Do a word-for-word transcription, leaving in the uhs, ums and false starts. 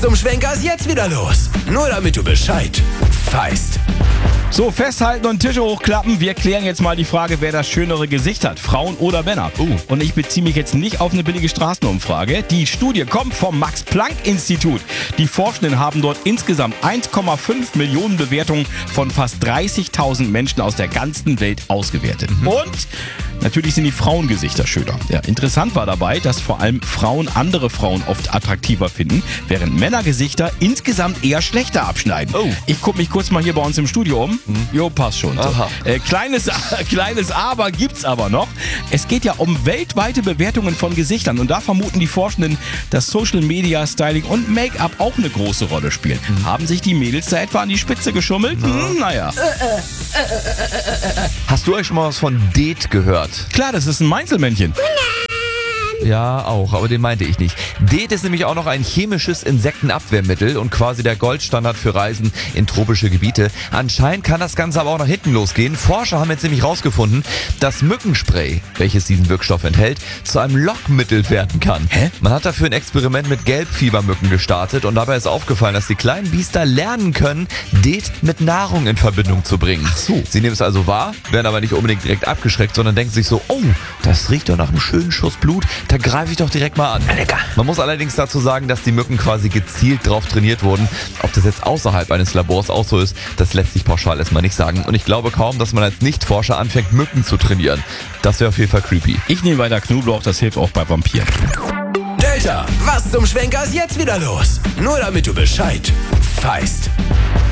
Zum Schwenker ist jetzt wieder los. Nur damit du Bescheid weißt. So, festhalten und Tische hochklappen. Wir klären jetzt mal die Frage, wer das schönere Gesicht hat, Frauen oder Männer. Uh. Und ich beziehe mich jetzt nicht auf eine billige Straßenumfrage. Die Studie kommt vom Max-Planck-Institut. Die Forschenden haben dort insgesamt eins Komma fünf Millionen Bewertungen von fast dreißigtausend Menschen aus der ganzen Welt ausgewertet. Mhm. Und natürlich sind die Frauengesichter schöner. Ja, interessant war dabei, dass vor allem Frauen andere Frauen oft attraktiver finden, während Männergesichter insgesamt eher schlechter abschneiden. Oh. Ich gucke mich kurz mal hier bei uns im Studio um. Mhm. Jo, passt schon. So. Äh, kleines, kleines Aber gibt's aber noch. Es geht ja um weltweite Bewertungen von Gesichtern und da vermuten die Forschenden, dass Social Media, Styling und Make-up auch eine große Rolle spielen. Mhm. Haben sich die Mädels da etwa an die Spitze geschummelt? Ja. Hm, naja. Hast du euch schon mal was von Date gehört? Klar, das ist ein Mainzelmännchen. Ja, auch, aber den meinte ich nicht. Det ist nämlich auch noch ein chemisches Insektenabwehrmittel und quasi der Goldstandard für Reisen in tropische Gebiete. Anscheinend kann das Ganze aber auch nach hinten losgehen. Forscher haben jetzt nämlich rausgefunden, dass Mückenspray, welches diesen Wirkstoff enthält, zu einem Lockmittel werden kann. Hä? Man hat dafür ein Experiment mit Gelbfiebermücken gestartet und dabei ist aufgefallen, dass die kleinen Biester lernen können, Det mit Nahrung in Verbindung zu bringen. Ach so. Sie nehmen es also wahr, werden aber nicht unbedingt direkt abgeschreckt, sondern denken sich so, oh, das riecht doch nach einem schönen Schuss Blut. Da greife ich doch direkt mal an. Lecker. Man muss allerdings dazu sagen, dass die Mücken quasi gezielt drauf trainiert wurden. Ob das jetzt außerhalb eines Labors auch so ist, das lässt sich pauschal erstmal nicht sagen. Und ich glaube kaum, dass man als Nichtforscher anfängt, Mücken zu trainieren. Das wäre auf jeden Fall creepy. Ich nehme weiter Knoblauch, das hilft auch bei Vampiren. Delta, was zum Schwenker ist jetzt wieder los? Nur damit du Bescheid weißt.